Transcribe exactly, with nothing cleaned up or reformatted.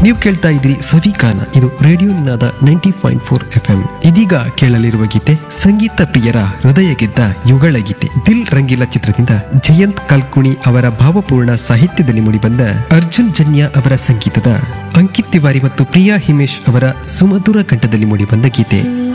ನೀವು ಕೇಳ್ತಾ ಇದ್ರಿ ಸವಿಗಾನ, ಇದು ರೇಡಿಯೋ ನಿನಾದ ninety point four F M. ಇದೀಗ ಕೇಳಲಿರುವ ಗೀತೆ ಸಂಗೀತ ಪ್ರಿಯರ ಹೃದಯ ಗೆದ್ದ ಯುಗಳ ಗೀತೆ. ದಿಲ್ ರಂಗಿಲ ಚಿತ್ರದಿಂದ ಜಯಂತ್ ಕಲ್ಕುಣಿ ಅವರ ಭಾವಪೂರ್ಣ ಸಾಹಿತ್ಯದಲ್ಲಿ ಮೂಡಿಬಂದ ಅರ್ಜುನ್ ಜನ್ಯ ಅವರ ಸಂಗೀತದ ಅಂಕಿತ್ ತಿವಾರಿ ಮತ್ತು ಪ್ರಿಯಾ ಹಿಮೇಶ್ ಅವರ ಸುಮಧುರ ಕಂಠದಲ್ಲಿ ಮೂಡಿಬಂದ ಗೀತೆ.